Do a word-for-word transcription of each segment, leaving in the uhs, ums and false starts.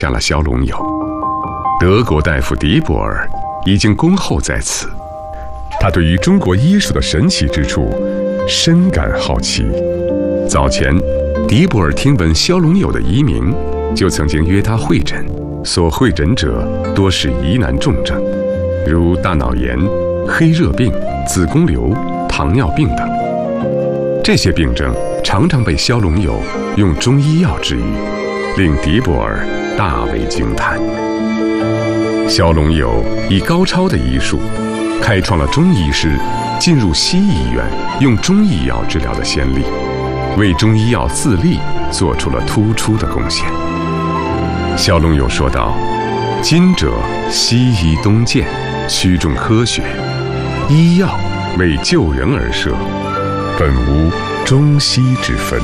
下了骁龙油。德国大夫迪博尔已经恭候在此，他对于中国医术的神奇之处深感好奇。早前，迪博尔听闻骁龙友的遗名，就曾经约他会诊。所会诊者多是疑难重症，如大脑炎、黑热病、子宫瘤、糖尿病等。这些病症常常被骁龙友用中医药治愈，令迪博尔大为惊叹。骁龙友以高超的医术，开创了中医师进入西医院用中医药治疗的先例，为中医药自立做出了突出的贡献。骁龙友说道：“今者西医东渐，趋重科学，医药为救人而设，本无中西之分。”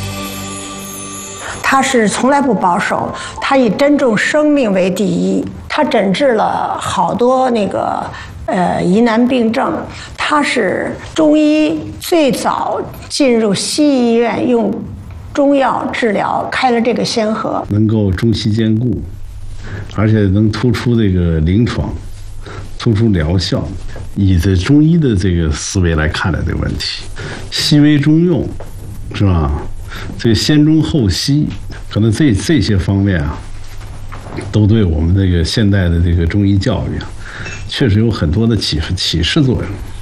他是从来不保守，他以珍重生命为第一。他诊治了好多那个呃疑难病症，他是中医最早进入西医院用中药治疗，开了这个先河， 能够中西兼顾，而且能突出这个临床，突出疗效。以这中医的这个思维来看待这个问题，西为中用，是吧？这个先中后西，可能这这些方面啊，都对我们这个现代的这个中医教育啊，确实有很多的启启示作用。